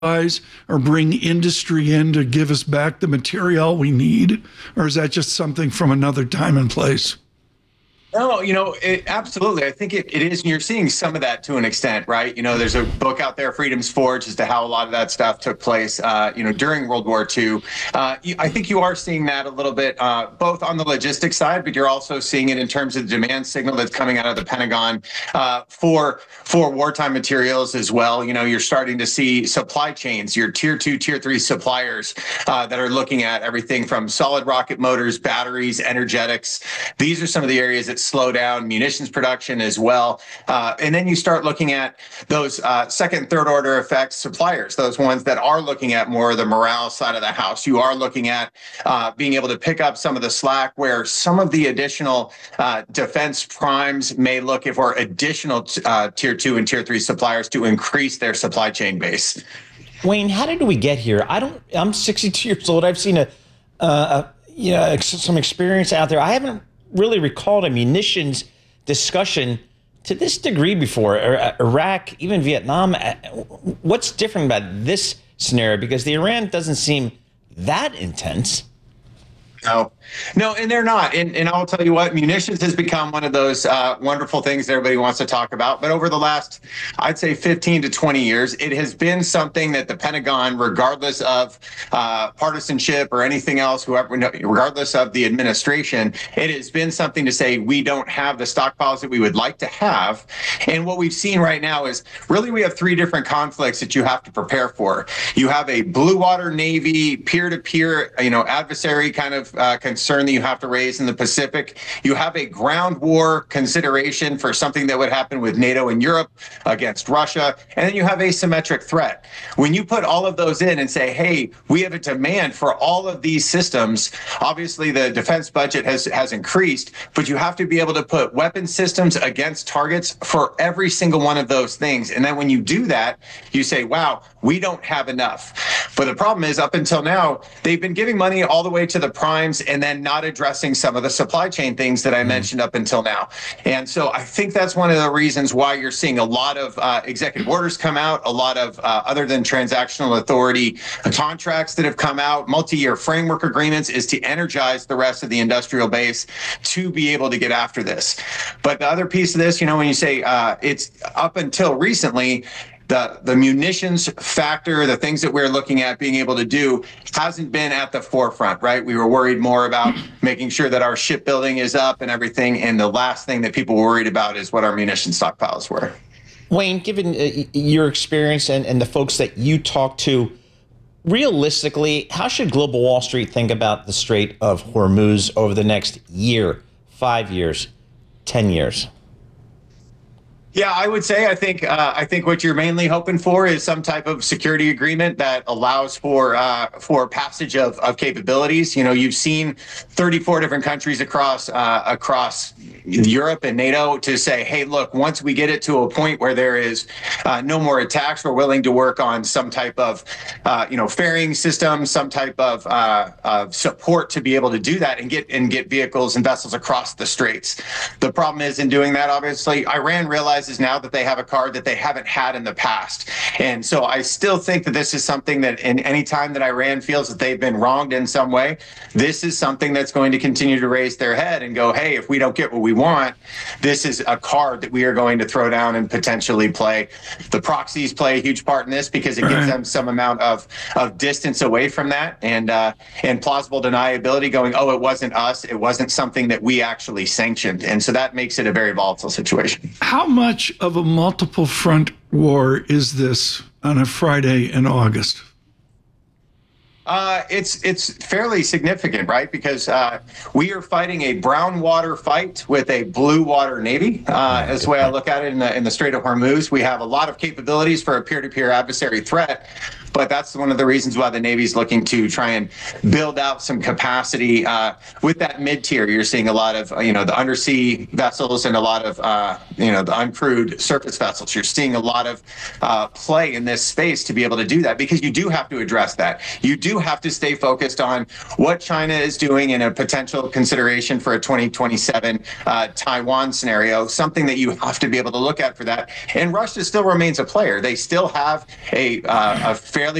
or bring industry in to give us back the material we need? Or is that just something from another time and place? No, absolutely. I think it is. And you're seeing some of that to an extent, right? There's a book out there, Freedom's Forge, as to how a lot of that stuff took place, during World War II. I think you are seeing that a little bit, both on the logistics side, but you're also seeing it in terms of the demand signal that's coming out of the Pentagon for wartime materials as well. You're starting to see supply chains, your tier 2, tier 3 suppliers that are looking at everything from solid rocket motors, batteries, energetics. These are some of the areas that slow down munitions production as well. And then you start looking at those second, third order effects suppliers, those ones that are looking at more of the morale side of the house. You are looking at being able to pick up some of the slack where some of the additional defense primes may look for additional tier 2 and tier 3 suppliers to increase their supply chain base. Wayne, how did we get here? I'm 62 years old. I've seen some experience out there. I haven't really recalled a munitions discussion to this degree before. Iraq, even Vietnam. What's different about this scenario? Because the Iran doesn't seem that intense. No, and they're not. And I'll tell you what, munitions has become one of those wonderful things that everybody wants to talk about. But over the last, I'd say 15 to 20 years, it has been something that the Pentagon, regardless of partisanship or anything else, regardless of the administration, it has been something to say we don't have the stockpiles that we would like to have. And what we've seen right now is really we have three different conflicts that you have to prepare for. You have a blue water Navy peer-to-peer, adversary kind of concern that you have to raise in the Pacific. You have a ground war consideration for something that would happen with NATO and Europe against Russia. And then you have asymmetric threat. When you put all of those in and say, hey, we have a demand for all of these systems, obviously the defense budget has increased, but you have to be able to put weapon systems against targets for every single one of those things. And then when you do that, you say, wow, we don't have enough. But the problem is, up until now, they've been giving money all the way to the primes and then not addressing some of the supply chain things that I mentioned up until now. And so I think that's one of the reasons why you're seeing a lot of executive orders come out, a lot of other than transactional authority contracts that have come out, multi-year framework agreements, is to energize the rest of the industrial base to be able to get after this. But the other piece of this, when you say it's up until recently, the munitions factor, the things that we're looking at being able to do hasn't been at the forefront, right? We were worried more about making sure that our shipbuilding is up and everything. And the last thing that people were worried about is what our munition stockpiles were. Wayne, given your experience and the folks that you talk to, realistically, how should Global Wall Street think about the Strait of Hormuz over the next year, 5 years, 10 years? Yeah, I would say I think what you're mainly hoping for is some type of security agreement that allows for passage of capabilities. You've seen 34 different countries across Europe and NATO to say, hey, look, once we get it to a point where there is no more attacks, we're willing to work on some type of ferrying system, some type of support to be able to do that and get vehicles and vessels across the straits. The problem is, in doing that, obviously, Iran realizes now that they have a card that they haven't had in the past. And so I still think that this is something that in any time that Iran feels that they've been wronged in some way, this is something that's going to continue to raise their head and go, hey, if we don't get what we want, this is a card that we are going to throw down and potentially play. The proxies play a huge part in this because it gives them some amount of distance away from that and plausible deniability, going, oh, it wasn't us. It wasn't something that we actually sanctioned. And so that makes it a very volatile situation. How much of a multiple front war is this on a Friday in August? It's fairly significant, right? Because we are fighting a brown water fight with a blue water Navy. That's the way I look at it in the Strait of Hormuz. We have a lot of capabilities for a peer-to-peer adversary threat. But that's one of the reasons why the Navy's looking to try and build out some capacity with that mid-tier. You're seeing a lot of, the undersea vessels and a lot of, the uncrewed surface vessels. You're seeing a lot of play in this space to be able to do that because you do have to address that. You do do have to stay focused on what China is doing in a potential consideration for a 2027 Taiwan scenario, something that you have to be able to look at for that. And Russia still remains a player. They still have a fairly